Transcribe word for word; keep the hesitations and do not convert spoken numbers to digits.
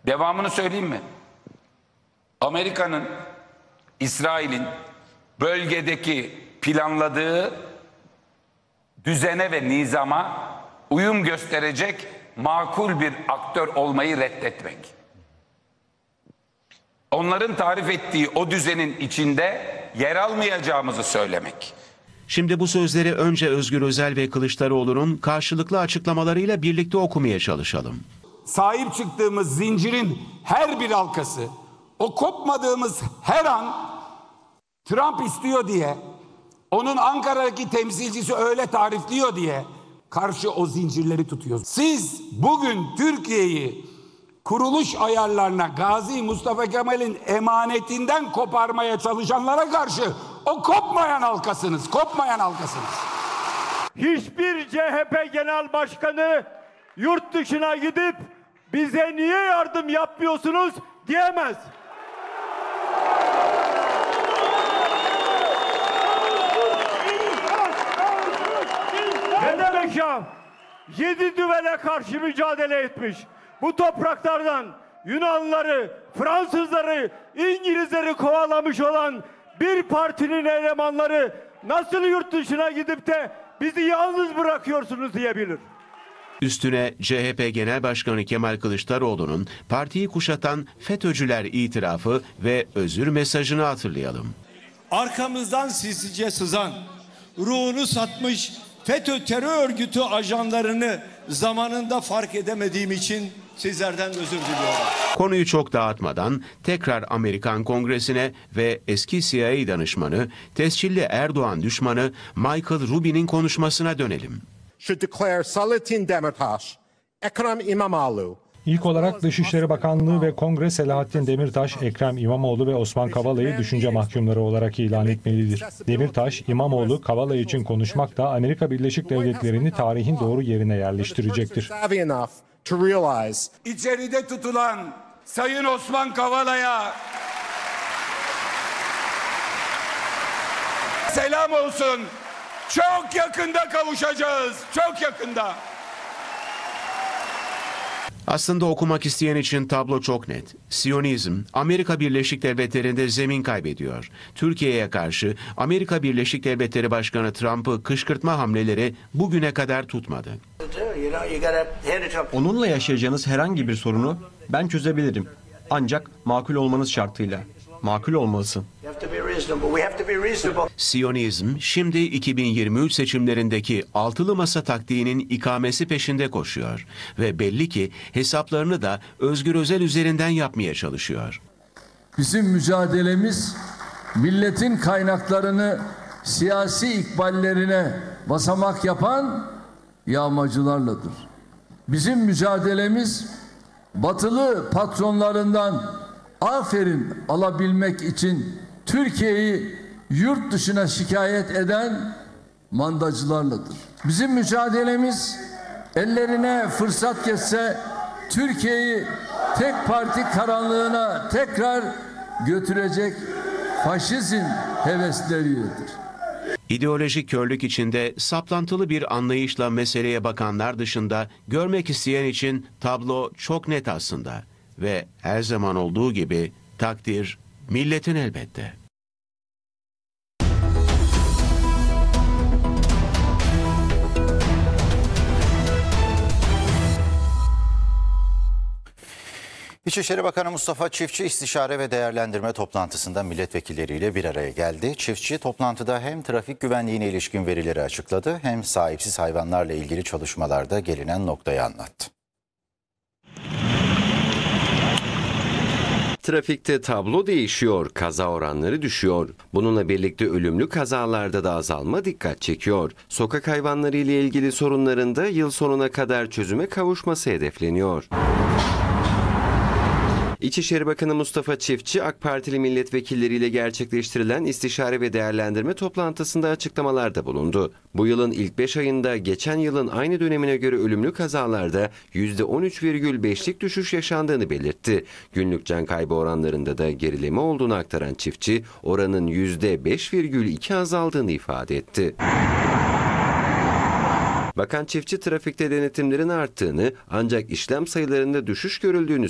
Devamını söyleyeyim mi? Amerika'nın, İsrail'in bölgedeki planladığı düzene ve nizama uyum gösterecek makul bir aktör olmayı reddetmek. Onların tarif ettiği o düzenin içinde yer almayacağımızı söylemek. Şimdi bu sözleri önce Özgür Özel ve Kılıçdaroğlu'nun karşılıklı açıklamalarıyla birlikte okumaya çalışalım. Sahip çıktığımız zincirin her bir halkası, o kopmadığımız her an Trump istiyor diye, onun Ankara'daki temsilcisi öyle tarifliyor diye karşı o zincirleri tutuyoruz. Siz bugün Türkiye'yi kuruluş ayarlarına Gazi Mustafa Kemal'in emanetinden koparmaya çalışanlara karşı o kopmayan halkasınız, kopmayan halkasınız. Hiçbir C H P Genel Başkanı yurt dışına gidip bize niye yardım yapmıyorsunuz diyemez. Ne demek ya? Yedi düvele karşı mücadele etmiş. Bu topraklardan Yunanlıları, Fransızları, İngilizleri kovalamış olan bir partinin elemanları nasıl yurt dışına gidip de bizi yalnız bırakıyorsunuz diyebilir. Üstüne C H P Genel Başkanı Kemal Kılıçdaroğlu'nun partiyi kuşatan FETÖ'cüler itirafı ve özür mesajını hatırlayalım. Arkamızdan sinsice sızan, ruhunu satmış FETÖ terör örgütü ajanlarını zamanında fark edemediğim için sizlerden özür diliyorum. Konuyu çok dağıtmadan tekrar Amerikan Kongresi'ne ve eski C I A danışmanı, tescilli Erdoğan düşmanı Michael Rubin'in konuşmasına dönelim. Should declare Selahattin Demirtaş, Ekrem İmamoğlu. İlk olarak Dışişleri Bakanlığı ve Kongre Selahattin Demirtaş, Ekrem İmamoğlu ve Osman Kavala'yı düşünce mahkumları olarak ilan etmelidir. Demirtaş, İmamoğlu, Kavala için konuşmak da Amerika Birleşik Devletleri'ni tarihin doğru yerine yerleştirecektir. İçeride tutulan Sayın Osman Kavala'ya selam olsun. Çok yakında kavuşacağız. Çok yakında. Aslında okumak isteyen için tablo çok net. Siyonizm, Amerika Birleşik Devletleri'nde zemin kaybediyor. Türkiye'ye karşı Amerika Birleşik Devletleri Başkanı Trump'ı kışkırtma hamleleri bugüne kadar tutmadı. Onunla yaşayacağınız herhangi bir sorunu ben çözebilirim. Ancak makul olmanız şartıyla. Makul olmalısın. Siyonizm şimdi iki bin yirmi üç seçimlerindeki altılı masa taktiğinin ikamesi peşinde koşuyor ve belli ki hesaplarını da Özgür Özel üzerinden yapmaya çalışıyor. Bizim mücadelemiz milletin kaynaklarını siyasi ikballerine basamak yapan yağmacılarladır. Bizim mücadelemiz batılı patronlarından aferin alabilmek için Türkiye'yi yurt dışına şikayet eden mandacılarladır. Bizim mücadelemiz ellerine fırsat geçse Türkiye'yi tek parti karanlığına tekrar götürecek faşizm hevesleridir. İdeolojik körlük içinde saplantılı bir anlayışla meseleye bakanlar dışında görmek isteyen için tablo çok net aslında. Ve her zaman olduğu gibi takdir milletin elbette. İçişleri Bakanı Mustafa Çiftçi istişare ve değerlendirme toplantısında milletvekilleriyle bir araya geldi. Çiftçi toplantıda hem trafik güvenliğine ilişkin verileri açıkladı hem sahipsiz hayvanlarla ilgili çalışmalarda gelinen noktayı anlattı. Trafikte tablo değişiyor, kaza oranları düşüyor. Bununla birlikte ölümlü kazalarda da azalma dikkat çekiyor. Sokak hayvanları ile ilgili sorunların da yıl sonuna kadar çözüme kavuşması hedefleniyor. İçişleri Bakanı Mustafa Çiftçi, AK Partili milletvekilleriyle gerçekleştirilen istişare ve değerlendirme toplantısında açıklamalarda bulundu. Bu yılın ilk beş ayında geçen yılın aynı dönemine göre ölümlü kazalarda yüzde on üç virgül beşlik düşüş yaşandığını belirtti. Günlük can kaybı oranlarında da gerileme olduğunu aktaran Çiftçi, oranın yüzde beş virgül iki azaldığını ifade etti. Bakan Çiftçi trafikte denetimlerin arttığını ancak işlem sayılarında düşüş görüldüğünü